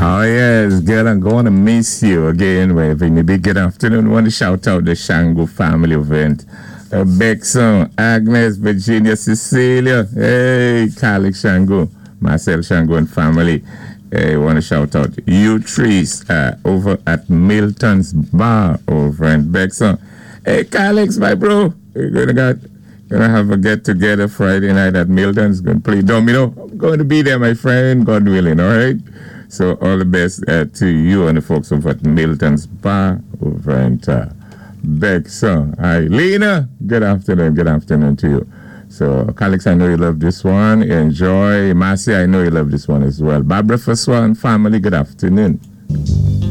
Oh yes, girl, I'm going to miss you again. Wherever you may be. Good afternoon. Want to shout out the Shango family event. Bexon, Agnes, Virginia, Cecilia, hey, Kalik Shango, Marcel Shango and family. Hey, want to shout out you trees over at Milton's Bar over in Bexon. Hey, Calix, my bro, we're gonna have a get together Friday night at Milton's. Gonna play domino. I'm going to be there, my friend, God willing. All right. So all the best to you and the folks over at Milton's Bar over in Bexon. Hi, Lena. Good afternoon. Good afternoon to you. So, Calix, I know you love this one. Enjoy. Marcy, I know you love this one as well. Barbara Forswan family, good afternoon.